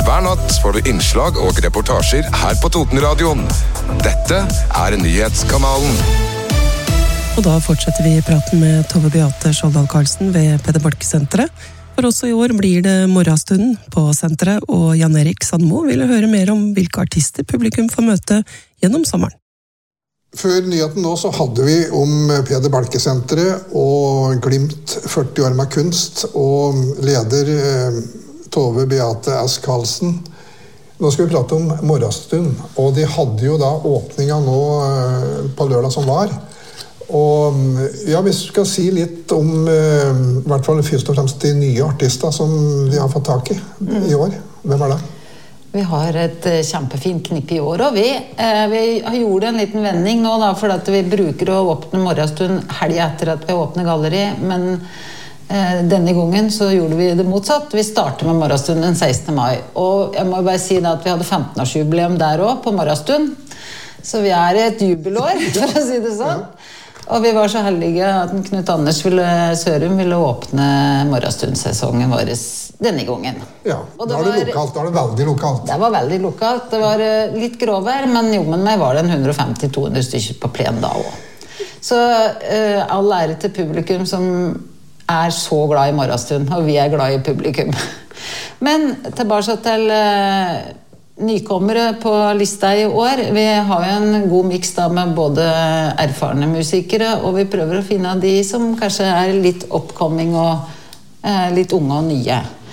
Hver natt får du innslag og reportasjer her på Totenradioen. Dette Nyhetskanalen. Og da fortsetter vi praten med Tove Beate Skjoldal Karlsen ved Peder Balke-senteret. For også i år blir det morgenstunden på senteret, og Jan Erik Sandmo ville høre mer om hvilke artister publikum får møte gjennom sommeren. Før nyheten nå så hadde vi om Peder Balke-senteret og Glimt 40 år med kunst, og leder Tove Beate S. Karlsen. Nå skal vi prate om morgenstund, og de hadde jo da åpninga nå på lørdag som var. Og ja, vi skal si litt om i hvert fall først og fremst de nye artister som de har fått tak i år. Hvem det? Vi har et kjempefint knipp i år, og vi har gjort en liten vending nå da, for at vi bruker å åpne morgenstund helgen etter at vi åpner galleri, men denne gangen så gjorde vi det motsatt. Vi startet med morgenstund den 16. mai, og jeg må bare si da at vi hadde 15-årsjubileum der også på morgenstund, så vi et jubelår, for å si det sånn. Og vi var så heldige at Knut Anders Sørum ville åpne morgenstundsesongen vår denne gangen. Ja, da det lokalt, da det veldig lokalt. Det var veldig lokalt. Det var litt grovvær, men jo, men meg var det 150-200 stykker på plen da også. Så all ære til publikum som så glad i morgenstund, og vi glad i publikum. Men tilbake til nykommere på lista i år. Vi har jo en god mix da med både erfarne musikere, og vi prøver å finne de som kanskje litt oppkomming og litt unge og nye.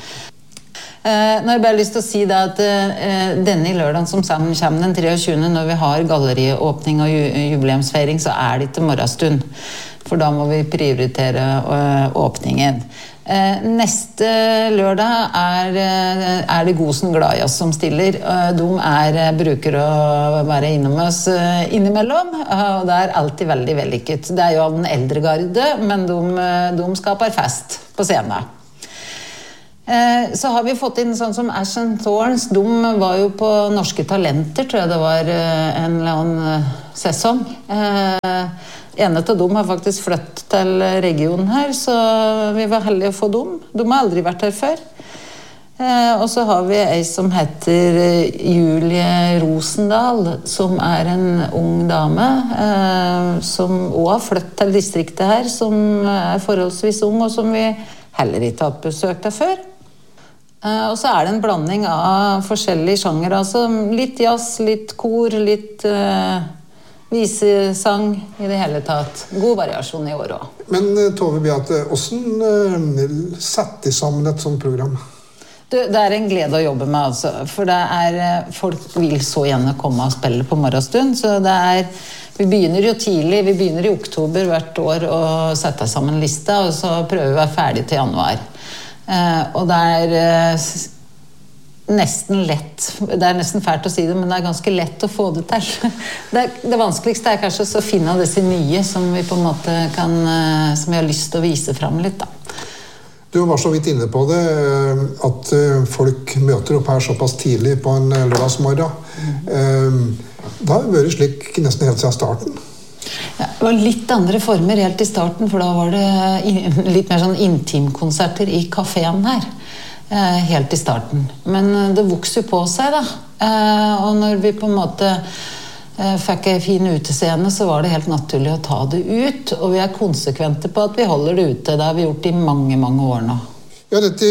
Nå har jeg bare lyst til å si da at denne lørdagen som sammen kommer den 23. når vi har galleriåpning og jubileumsfeiring, så det ikke morgenstund. For da må vi prioritere åpningen. Neste lørdag det Gosen Glad i oss som stiller. De bruker å være innom oss innimellom, og det alltid veldig vellykket. Det jo av den eldre garde, men de skaper fest på scenen. Så har vi fått inn sånn som Ashen Thorns. De var jo på Norske Talenter, tror jeg det var en eller annen sesong. En av dem har faktisk flyttet til regionen her, så vi var heldige å få dem. De har aldri vært her før. Og så har vi en som heter Julie Rosendal, som en ung dame, som også har flyttet til distriktet her, som forholdsvis ung, og som vi heller ikke har hatt besøk til før. Og så det en blanding av forskjellige sjanger, altså litt jazz, litt kor, litt visesang i det hele tatt. God variasjon i år også. Men Tove Beate, hvordan setter de sammen et sånt program? Det en glede å jobbe med, altså. For det folk vil så gjerne komme og spille på morgenstund, så vi begynner jo tidlig, vi begynner i oktober hvert år å sette sammen lista, og så prøver vi å være ferdig til januar. Og det nesten lett, det nesten fælt å si det, men det ganske lett å få det til. Det vanskeligste kanskje å finne disse nye som vi på en måte som vi har lyst til å vise frem litt da. Du var så vidt inne på det, at folk møter opp her såpass tidlig på en lørdagsmorgen. Da har det vært slik nesten helt siden starten. Ja, det var litt andre former helt i starten, for da var det litt mer sånn intimkonserter i kaféen her. Helt i starten. Men det vokser jo på seg da. Og når vi på en måte fikk en fin utescene, så var det helt naturlig å ta det ut. Og vi konsekvente på at vi holder det ute. Det har vi gjort i mange, mange år nå. Ja, dette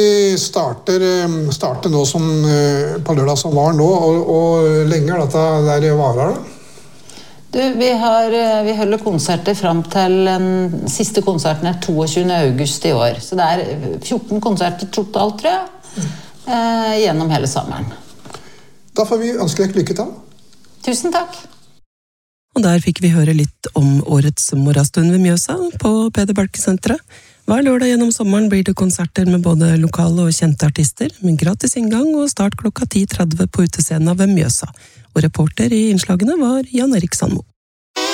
starter nå som på lørdag som var nå, og lenge dette der varer da? Du, vi holder konserter frem til den siste konserten 22. august i år. Så det 14 konserter totalt, tror jeg, gjennom hele sommeren. Da får vi ønske deg lykke til. Tusen takk. Og der fikk vi høre litt om årets morgenstund ved Mjøsa på Peder Balke-senteret. Hver lørdag gjennom sommeren blir det konserter med både lokale og kjente artister, med gratis inngang og start klokka 10:30 på utescenen ved Mjøsa. Og reporter i innslagene var Jan Erik Sandmo.